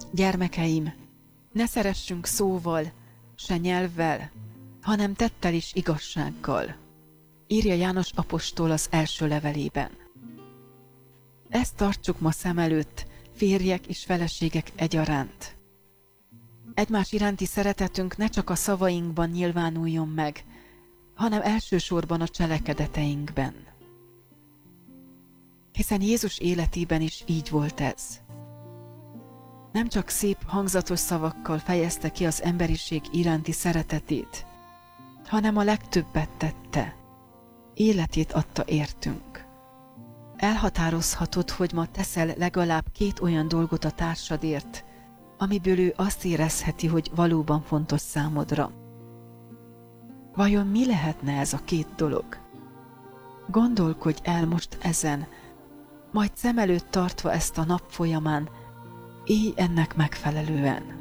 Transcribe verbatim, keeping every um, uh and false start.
Gyermekeim, ne szeressünk szóval, se nyelvvel, hanem tettel is igazsággal, írja János apostol az első levelében. Ezt tartsuk ma szem előtt, férjek és feleségek egyaránt. Egymás iránti szeretetünk ne csak a szavainkban nyilvánuljon meg, hanem elsősorban a cselekedeteinkben. Hiszen Jézus életében is így volt ez. Nem csak szép, hangzatos szavakkal fejezte ki az emberiség iránti szeretetét, hanem a legtöbbet tette. Életét adta értünk. Elhatározhatod, hogy ma teszel legalább két olyan dolgot a társadért, amiből ő azt érezheti, hogy valóban fontos számodra. Vajon mi lehetne ez a két dolog? Gondolkodj el most ezen, majd szem előtt tartva ezt a nap folyamán, élj ennek megfelelően.